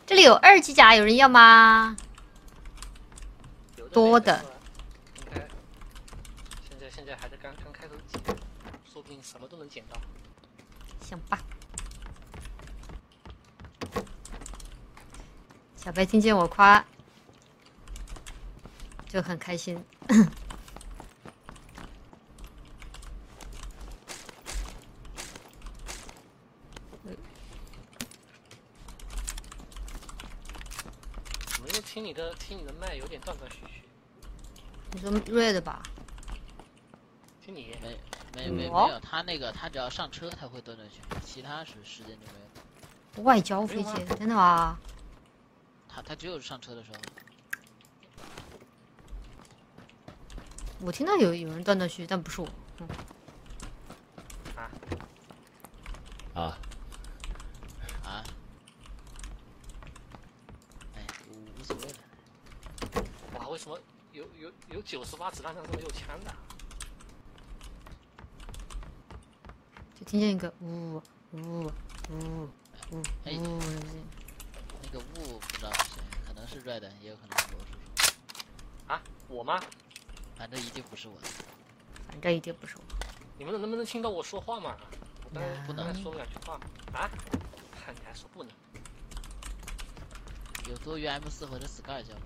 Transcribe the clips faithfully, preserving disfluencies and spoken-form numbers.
这里有二级甲，有人要吗？多的。 应该现在现在还在刚刚开头捡，说不定什么都能捡到。 行吧。小白听见我夸，就很开心。 没有听你的听你的麦有点断断续续。 你说瑞的吧？ 听你没没没没有，他那个他只要上车他会断断续续，其他时时间就没有。 外交飞机，真的吗？ 他他只有上车的时候。 我听到有有人断断续续，但不是我。嗯、 啊啊啊！哎，无无所谓了。 哇，为什么有有有九十发子弹，但是没有枪的？ 就听见一个呜呜呜呜哎呜， 那个雾不知道是谁，可能是 Red， 也有可能是罗叔叔。 啊，我吗？ 反正一定不是我。 反正一定不是我。 你们能不能听到我说话嘛？我刚才不能说了两句话啊？你还说不能？ 有多余 M 四或者 Scar 叫吗？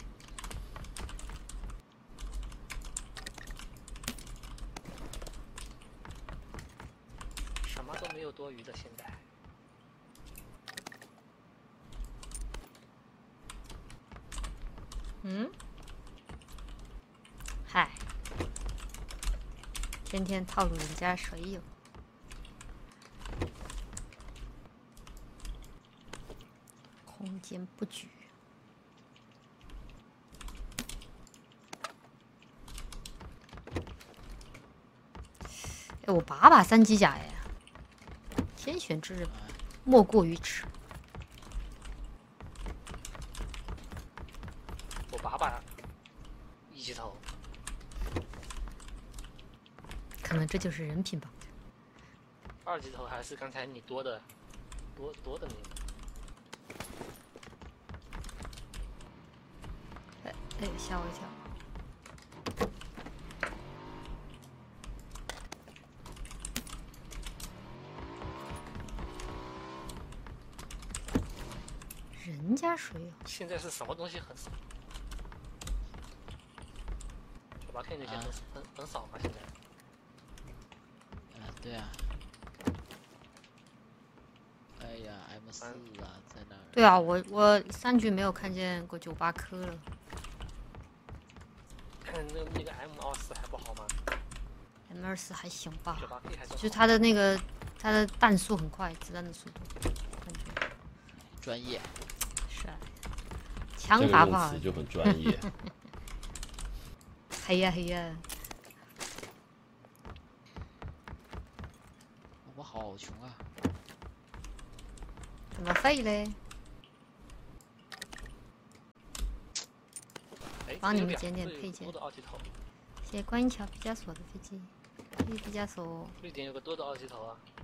什么都没有多余的，现在。 嗯？嗨，天天套路人家水友。空间不举。哎，我把把三级甲哎，天选之人莫过于此。 我把把一级头， 可能这就是人品吧。 二级头还是刚才你多的多多的那个。 哎哎，吓我一跳！人家水友现在是什么东西很少？九八 K 那些很、啊、很很少吧？现在。 啊，对啊。哎呀 ，M 四啊，在那儿。 对啊，我我三局没有看见过九八颗了。 看那那个 M 二四还不好吗 ？M 二四还行吧， 九八 K 还就它的那个它的弹速很快，子弹的速度，感觉。 专业。 是啊。枪法不好。 这个用词就很专业。 嘿呀嘿呀。 我好穷啊。 怎么废嘞？帮你们捡点配件。谢谢观音桥毕加索的飞机，谢谢毕加索。 绿点有个多的二级头啊。